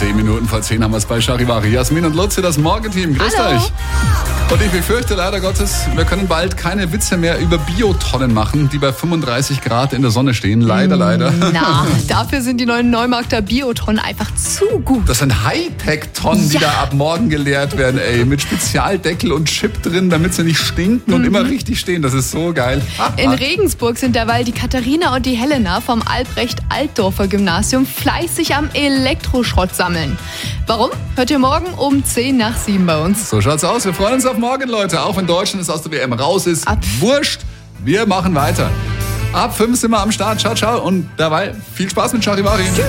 10 Minuten vor 10 haben wir es bei Charivari. Jasmin und Lutzi, das Morgenteam. Grüßt Hallo. euch. Und ich befürchte leider Gottes, wir können bald keine Witze mehr über Biotonnen machen, die bei 35 Grad in der Sonne stehen. Leider. Na, dafür sind die neuen Neumarkter Biotonnen einfach zu gut. Das sind Hightech-Tonnen, die Ja. da ab morgen geleert werden, ey. Mit Spezialdeckel und Chip drin, damit sie nicht stinken und immer richtig stehen. Das ist so geil. In Regensburg sind derweil die Katharina und die Helena vom Albrecht-Altdorfer Gymnasium fleißig am Elektroschrott sammeln. Warum? Hört ihr morgen um 6:10 bei uns. So schaut's aus. Wir freuen uns auf morgen, Leute. Auch wenn Deutschland es aus der WM raus ist. Wurscht. Wir machen weiter. Ab 5 sind wir am Start. Ciao, ciao. Und dabei viel Spaß mit Charivari.